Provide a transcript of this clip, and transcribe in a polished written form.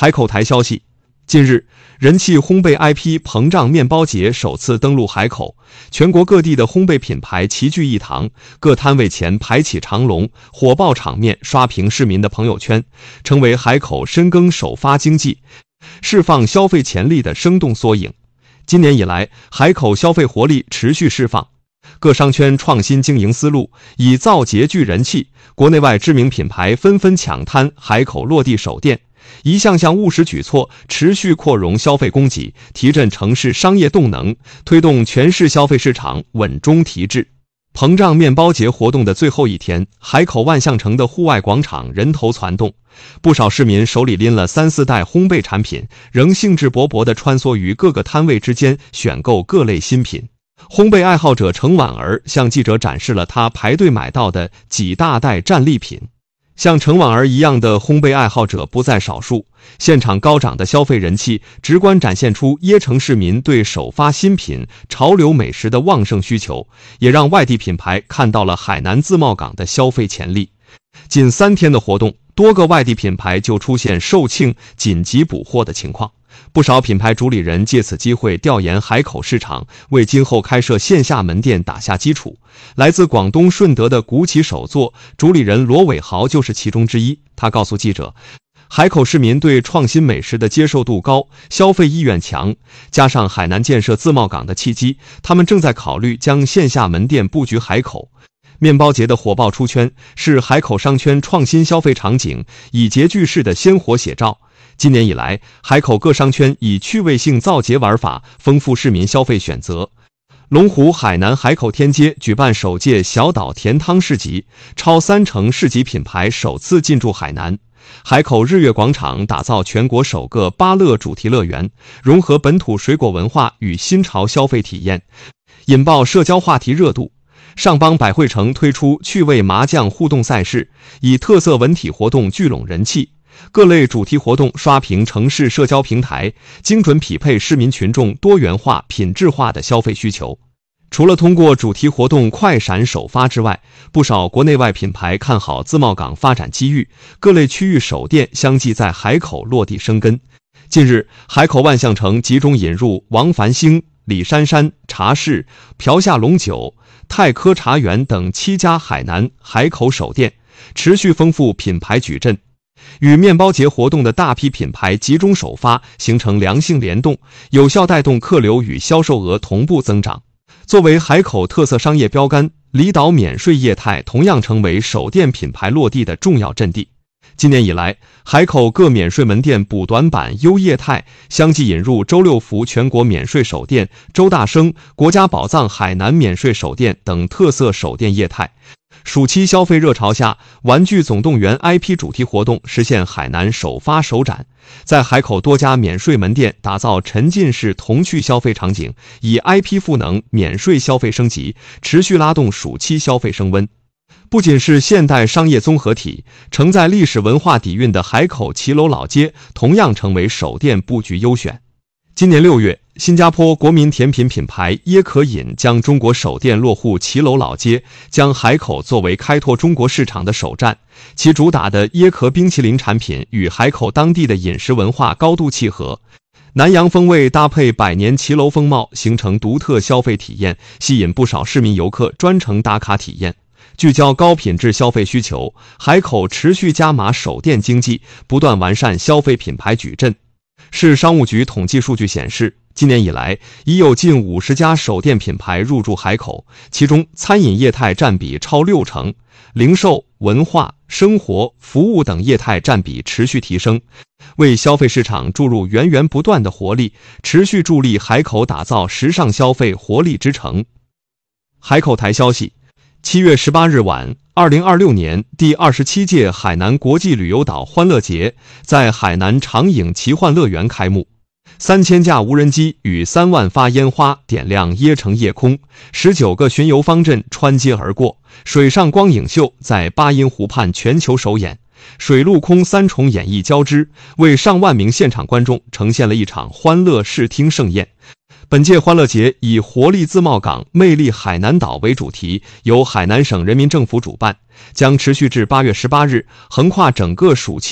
海口台消息，近日，人气烘焙 IP 膨胀面包节首次登陆海口，全国各地的烘焙品牌齐聚一堂，各摊位前排起长龙，火爆场面刷屏市民的朋友圈，成为海口深耕首发经济、释放消费潜力的生动缩影。今年以来，海口消费活力持续释放，各商圈创新经营思路，以造节聚人气，国内外知名品牌纷纷抢滩海口落地首店，一项项务实举措持续扩容消费供给，提振城市商业动能，推动全市消费市场稳中提质。膨胀面包节活动的最后一天，海口万象城的户外广场人头攒动，不少市民手里拎了3、4袋烘焙产品，仍兴致勃勃地穿梭于各个摊位之间，选购各类新品。烘焙爱好者程婉儿向记者展示了她排队买到的几大袋战利品。像程婉儿一样的烘焙爱好者不在少数，现场高涨的消费人气直观展现出椰城市民对首发新品、潮流美食的旺盛需求，也让外地品牌看到了海南自贸港的消费潜力。仅3天的活动，多个外地品牌就出现售罄、紧急补货的情况。不少品牌主理人借此机会调研海口市场，为今后开设线下门店打下基础。来自广东顺德的古奇手作主理人罗伟豪就是其中之一。他告诉记者，海口市民对创新美食的接受度高，消费意愿强，加上海南建设自贸港的契机，他们正在考虑将线下门店布局海口。面包节的火爆出圈，是海口商圈创新消费场景以节聚式的鲜活写照。今年以来，海口各商圈以趣味性造节玩法丰富市民消费选择。龙湖海南海口天街举办首届小岛甜汤市集，超30%市集品牌首次进驻海南。海口日月广场打造全国首个芭乐主题乐园，融合本土水果文化与新潮消费体验，引爆社交话题热度。上邦百汇城推出趣味麻将互动赛事，以特色文体活动聚拢人气。各类主题活动刷屏城市社交平台，精准匹配市民群众多元化、品质化的消费需求。除了通过主题活动快闪首发之外，不少国内外品牌看好自贸港发展机遇，各类区域首店相继在海口落地生根。近日，海口万象城集中引入王繁星、李珊珊茶室、朴下龙酒、泰科茶园等7家海南海口首店，持续丰富品牌矩阵。与面包节活动的大批品牌集中首发，形成良性联动，有效带动客流与销售额同步增长。作为海口特色商业标杆，离岛免税业态同样成为首店品牌落地的重要阵地。今年以来，海口各免税门店补短板优业态，相继引入周六福全国免税首店、周大生国家宝藏海南免税首店等特色首店业态。暑期消费热潮下，玩具总动员 IP 主题活动实现海南首发首展，在海口多家免税门店打造沉浸式童趣消费场景，以 IP 赋能免税消费升级，持续拉动暑期消费升温。不仅是现代商业综合体，承载历史文化底蕴的海口骑楼老街同样成为首店布局优选。今年6月，新加坡国民甜品品牌椰可饮将中国首店落户骑楼老街，将海口作为开拓中国市场的首站。其主打的椰可冰淇淋产品与海口当地的饮食文化高度契合，南洋风味搭配百年骑楼风貌，形成独特消费体验，吸引不少市民游客专程打卡体验。聚焦高品质消费需求，海口持续加码首店经济，不断完善消费品牌矩阵。市商务局统计数据显示，今年以来已有近50家首店品牌入驻海口，其中餐饮业态占比超60%，零售、文化、生活、服务等业态占比持续提升，为消费市场注入源源不断的活力，持续助力海口打造时尚消费活力之城。海口台消息，7月18日晚，2026年第27届海南国际旅游岛欢乐节在海南长影奇幻乐园开幕，3000架无人机与3万发烟花点亮椰城夜空，19个巡游方阵穿街而过，水上光影秀在巴音湖畔全球首演，水陆空3重演绎交织，为上万名现场观众呈现了一场欢乐视听盛宴。本届欢乐节以活力自贸港、魅力海南岛为主题，由海南省人民政府主办，将持续至8月18日，横跨整个暑期